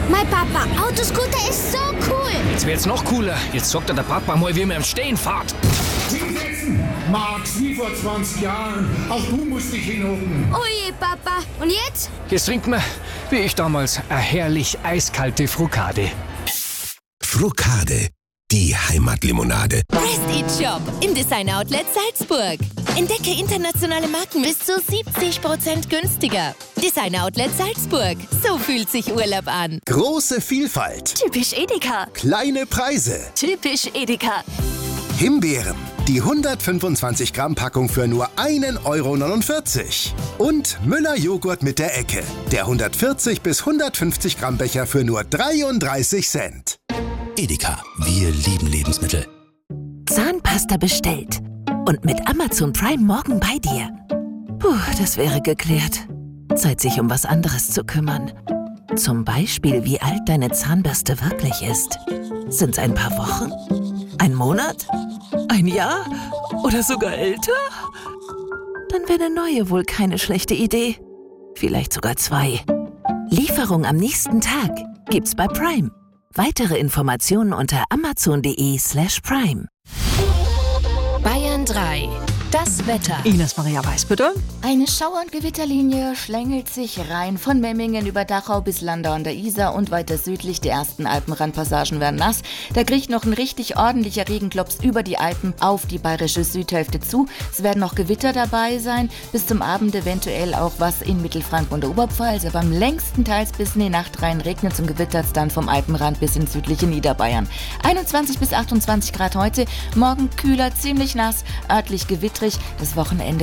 Mein Papa, Autoscooter ist so cool. Jetzt wird's noch cooler. Jetzt sagt der Papa mal, wie man im Stehen fährt. Hinsetzen! Max, wie vor 20 Jahren. Auch du musst dich hinhocken. Oh je, Papa. Und jetzt? Jetzt trinkt man, wie ich damals, eine herrlich eiskalte Frucade. Frucade, die Heimatlimonade. Prestige Shop im Designer Outlet Salzburg. Entdecke internationale Marken bis zu 70% günstiger. Designer Outlet Salzburg. So fühlt sich Urlaub an. Große Vielfalt. Typisch Edeka. Kleine Preise. Typisch Edeka. Himbeeren. Die 125 Gramm Packung für nur 1,49 €. Und Müller Joghurt mit der Ecke. Der 140 bis 150 Gramm Becher für nur 33 Cent. Edeka, wir lieben Lebensmittel. Zahnpasta bestellt. Und mit Amazon Prime morgen bei dir. Puh, das wäre geklärt. Zeit, sich um was anderes zu kümmern. Zum Beispiel, wie alt deine Zahnbürste wirklich ist. Sind's ein paar Wochen? Ein Monat? Ein Jahr? Oder sogar älter? Dann wäre eine neue wohl keine schlechte Idee. Vielleicht sogar 2. Lieferung am nächsten Tag gibt's bei Prime. Weitere Informationen unter amazon.de/prime. Bayern 3. Das Wetter. Ines Maria Weiß, bitte. Eine Schauer- und Gewitterlinie schlängelt sich rein von Memmingen über Dachau bis Landau an der Isar und weiter südlich. Die ersten Alpenrandpassagen werden nass. Da kriegt noch ein richtig ordentlicher Regenklops über die Alpen auf die bayerische Südhälfte zu. Es werden noch Gewitter dabei sein. Bis zum Abend eventuell auch was in Mittelfranken und der Oberpfalz. Aber am längsten Teils bis in die Nacht rein regnet es und gewittert es dann vom Alpenrand bis ins südliche Niederbayern. 21 bis 28 Grad heute. Morgen kühler, ziemlich nass, örtlich gewittrig. Das Wochenende